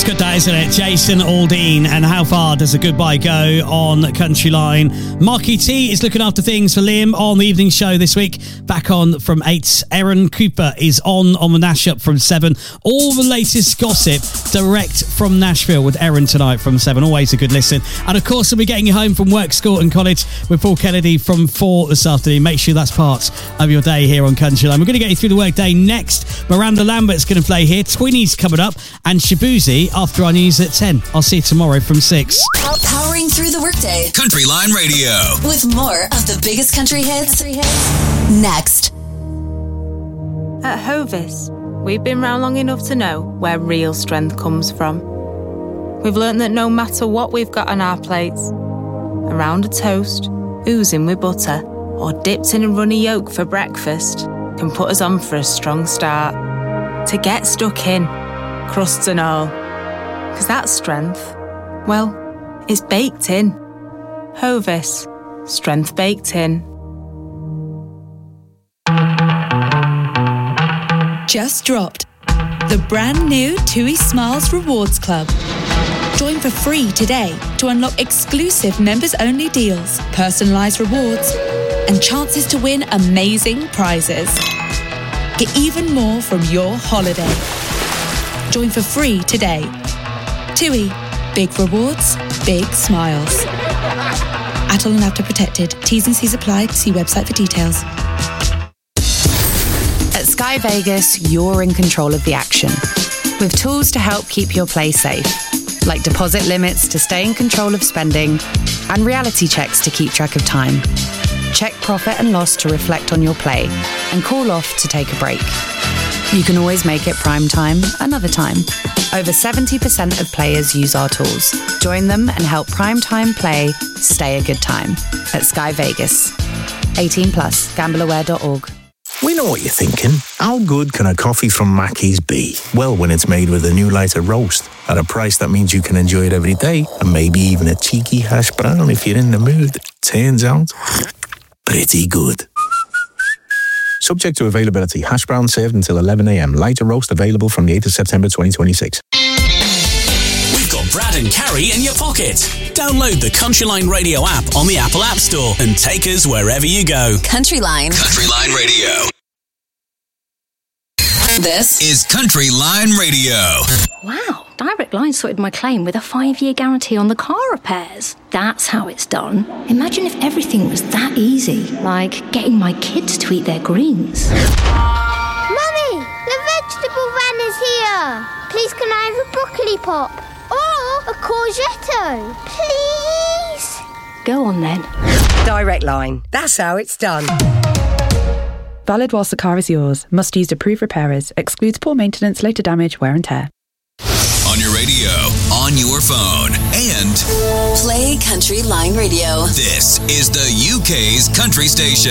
Good, that, isn't it? Jason Aldean, and how far does a goodbye go on Country Line? Marky T is looking after things for Liam on the evening show this week. Back on from 8. Erin Cooper is on the Nash Up from 7. All the latest gossip direct from Nashville with Erin tonight from 7. Always a good listen. And of course, we'll be getting you home from work, school and college with Paul Kennedy from 4 this afternoon. Make sure that's part of your day here on Country Line. We're going to get you through the workday next. Miranda Lambert's going to play here. Twinnie's coming up. And Shabuzi after our news at 10. I'll see you tomorrow from 6. Powering through the workday. Country Line Radio. With more of the biggest country hits. Next. At Hovis, we've been round long enough to know where real strength comes from. We've learnt that no matter what we've got on our plates, around a toast, oozing with butter, or dipped in a runny yolk for breakfast, can put us on for a strong start. To get stuck in, crusts and all. Because that strength, well, it's baked in. Hovis, strength baked in. Just dropped. The brand new TUI Smiles Rewards Club. Join for free today to unlock exclusive members-only deals, personalised rewards, and chances to win amazing prizes. Get even more from your holiday. Join for free today. TUI. Big rewards, big smiles. Atoll and Avta protected. T's and C's apply. See website for details. At Sky Vegas, you're in control of the action. With tools to help keep your play safe. Like deposit limits to stay in control of spending. And reality checks to keep track of time. Check profit and loss to reflect on your play. And call off to take a break. You can always make it prime time another time. Over 70% of players use our tools. Join them and help prime time play stay a good time at Sky Vegas. 18 plus. Gambleaware.org. We know what you're thinking. How good can a coffee from Mackey's be? Well, when it's made with a new lighter roast at a price that means you can enjoy it every day, and maybe even a cheeky hash brown if you're in the mood. Turns out, pretty good. Subject to availability. Hash brown served until 11 a.m. Lighter roast available from the 8th of September 2026. We've got Brad and Carrie in your pocket. Download the Country Line Radio app on the Apple App Store and take us wherever you go. Country Line. Country Line Radio. This is Country Line Radio. Wow, Direct Line sorted my claim with a 5-year guarantee on the car repairs. That's how it's done. Imagine if everything was that easy, like getting my kids to eat their greens. Mummy, the vegetable van is here. Please can I have a broccoli pop? Or a courgette? Please? Go on then. Direct Line. That's how it's done. Valid whilst the car is yours. Must use approved repairers. Excludes poor maintenance, later damage, wear and tear. On your radio, on your phone, and play Country Line Radio. This is the UK's country station.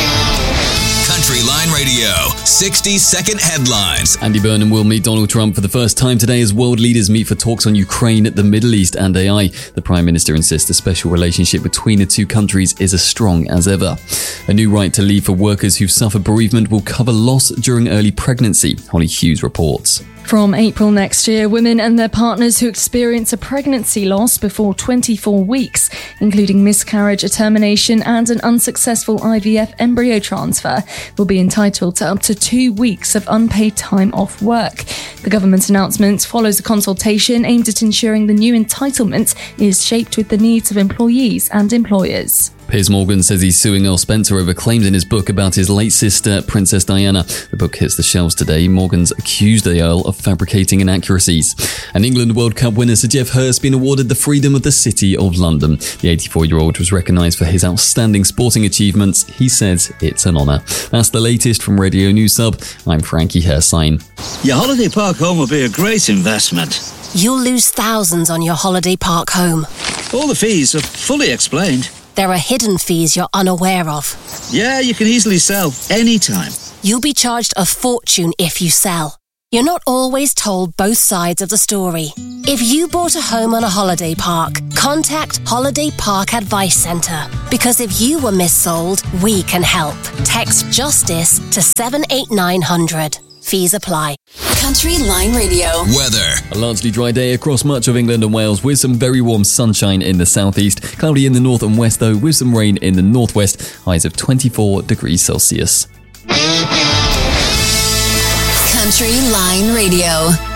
Country Line Radio, 60-second headlines. Andy Burnham will meet Donald Trump for the first time today as world leaders meet for talks on Ukraine, the Middle East and AI. The Prime Minister insists the special relationship between the two countries is as strong as ever. A new right to leave for workers who've suffered bereavement will cover loss during early pregnancy, Holly Hughes reports. From April next year, women and their partners who experience a pregnancy loss before 24 weeks, including miscarriage, a termination and an unsuccessful IVF embryo transfer, will be entitled to up to 2 weeks of unpaid time off work. The government's announcement follows a consultation aimed at ensuring the new entitlement is shaped with the needs of employees and employers. Piers Morgan says he's suing Earl Spencer over claims in his book about his late sister, Princess Diana. The book hits the shelves today. Morgan's accused the Earl of fabricating inaccuracies. And England World Cup winner Sir Geoff Hurst been awarded the Freedom of the City of London. The 84-year-old was recognised for his outstanding sporting achievements. He says it's an honour. That's the latest from Radio News Sub. I'm Frankie Hersign. Your holiday park home will be a great investment. You'll lose thousands on your holiday park home. All the fees are fully explained. There are hidden fees you're unaware of. Yeah, you can easily sell anytime. You'll be charged a fortune if you sell. You're not always told both sides of the story. If you bought a home on a holiday park, contact Holiday Park Advice Centre. Because if you were missold, we can help. Text JUSTICE to 78900. Fees apply. Country Line Radio. Weather. A largely dry day across much of England and Wales with some very warm sunshine in the southeast. Cloudy in the north and west though, with some rain in the northwest. Highs of 24 degrees Celsius. Country Line Radio.